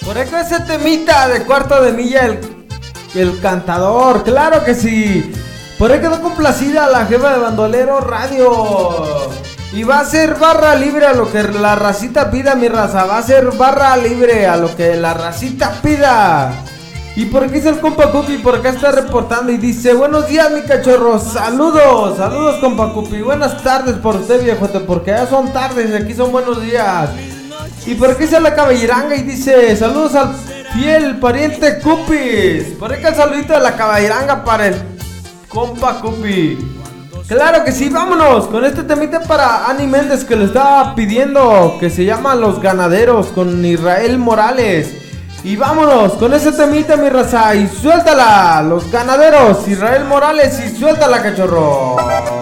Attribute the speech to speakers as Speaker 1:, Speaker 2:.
Speaker 1: Por eso ese temita de Cuarto de Milla, el cantador, claro que sí. Por ahí quedó complacida la jefa de Bandolero Radio. Y va a ser barra libre a lo que la racita pida, mi raza. Va a ser barra libre a lo que la racita pida. Y por aquí es el compa Cupi, por acá está reportando y dice: buenos días, mi cachorro, saludos, saludos, compa Cupi. Buenas tardes por usted, viejote, porque ya son tardes y aquí son buenos días. Y por aquí está la caballeranga y dice: saludos al fiel pariente Cupis. Por acá el saludito de la caballeranga para el compa Cupi. Claro que sí, vámonos con este temita para Ani Méndez, que le estaba pidiendo, que se llama Los Ganaderos, con Israel Morales. Y vámonos con ese temita, mi raza, y suéltala, Los Ganaderos, Israel Morales, y suéltala, cachorro.